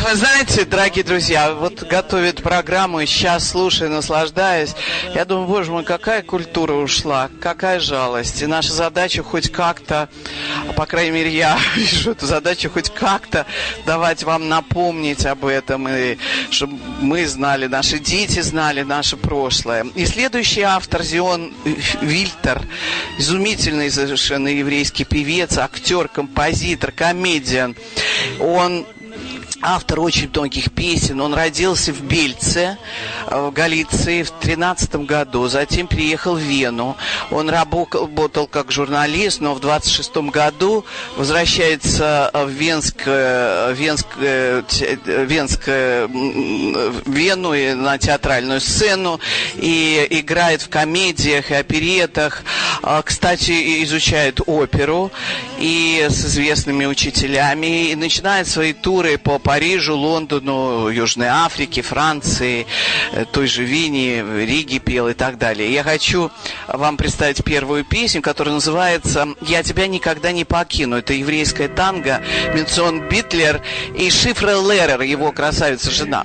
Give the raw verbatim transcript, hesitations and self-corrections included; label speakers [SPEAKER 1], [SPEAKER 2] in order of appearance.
[SPEAKER 1] Вы знаете, дорогие друзья, вот готовят программу, и сейчас слушаю, наслаждаюсь. Я думаю, боже мой, какая культура ушла, какая жалость. И наша задача хоть как-то, по крайней мере, я вижу эту задачу, хоть как-то давать вам напомнить об этом, и чтобы мы знали, наши дети знали наше прошлое. И следующий автор Зион Вильтер, изумительный совершенно еврейский певец, актер, композитор, комедиан. Он автор очень многих песен. Он родился в Бельце, в Галиции, в тринадцатом году. Затем переехал в Вену. Он работал как журналист, но в двадцать шестом году возвращается в Венское, Венское, Венское, Вену и на театральную сцену и играет в комедиях и оперетах. Кстати, изучает оперу и с известными учителями. И начинает свои туры по Парижу, Лондону, Южной Африке, Франции, той же Вене, Риге пел и так далее. Я хочу вам представить первую песню, которая называется «Я тебя никогда не покину». Это еврейская танго, Менцион Битлер и Шифра Лерер, его красавица-жена.